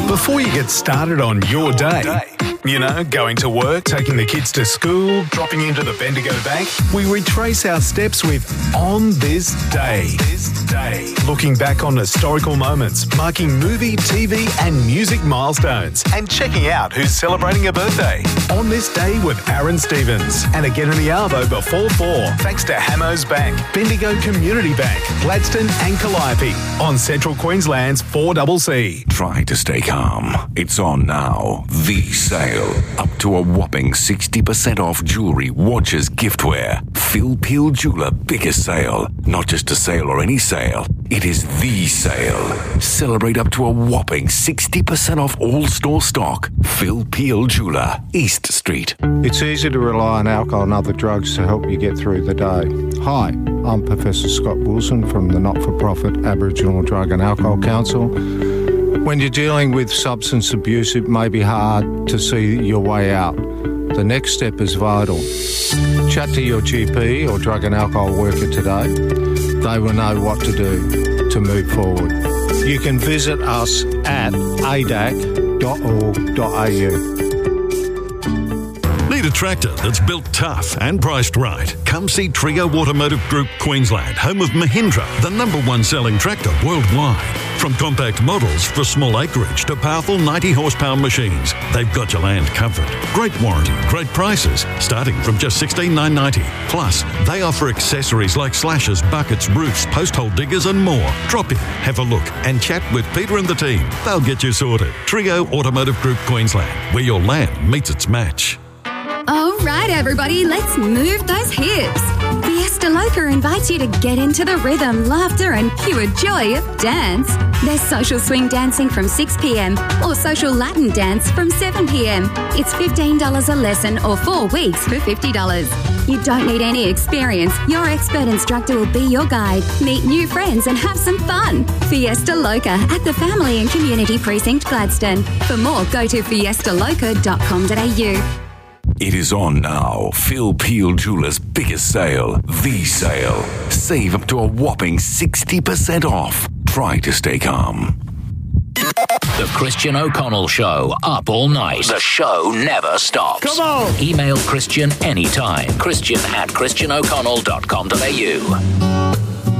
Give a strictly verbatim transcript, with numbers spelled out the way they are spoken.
Before you get started on your day, you know, going to work, taking the kids to school, dropping into the Bendigo Bank, we retrace our steps with On This Day. This day. Looking back on historical moments, marking movie, T V and music milestones, and checking out who's celebrating a birthday. On This Day with Aaron Stevens. And again in the Arvo before four, thanks to Hamos Bank, Bendigo Community Bank, Gladstone and Calliope on Central Queensland's four C C. Try to stay calm. It's on now. The sale. Up to a whopping sixty percent off jewellery, watches, giftware. Phil Peel Jeweller biggest sale. Not just a sale or any sale. It is the sale. Celebrate up to a whopping sixty percent off all store stock. Phil Peel Jeweller, East Street. It's easy to rely on alcohol and other drugs to help you get through the day. Hi, I'm Professor Scott Wilson from the not-for-profit Aboriginal Drug and Alcohol Council. When you're dealing with substance abuse, it may be hard to see your way out. The next step is vital. Chat to your G P or drug and alcohol worker today. They will know what to do to move forward. You can visit us at a d a c dot org dot a u. Need a tractor that's built tough and priced right? Come see Trio Automotive Group Queensland, home of Mahindra, the number one selling tractor worldwide. From compact models for small acreage to powerful ninety horsepower machines, they've got your land covered. Great warranty, great prices, starting from just sixteen thousand nine hundred ninety. Plus, they offer accessories like slashers, buckets, roofs, post hole diggers and more. Drop in, have a look and chat with Peter and the team. They'll get you sorted. Trio Automotive Group Queensland, where your land meets its match. All right, everybody, let's move those hips. Fiesta Loca invites you to get into the rhythm, laughter and pure joy of dance. There's social swing dancing from six p.m. or social Latin dance from seven p.m. It's fifteen dollars a lesson or four weeks for fifty dollars. You don't need any experience. Your expert instructor will be your guide. Meet new friends and have some fun. Fiesta Loca at the Family and Community Precinct, Gladstone. For more, go to fiesta loca dot com dot a u. It is on now. Phil Peel Jeweller's biggest sale, the sale. Save up to a whopping sixty percent off. Try to stay calm. The Christian O'Connell Show, up all night. The show never stops. Come on! Email Christian anytime. Christian at christian o'connell dot com dot a u.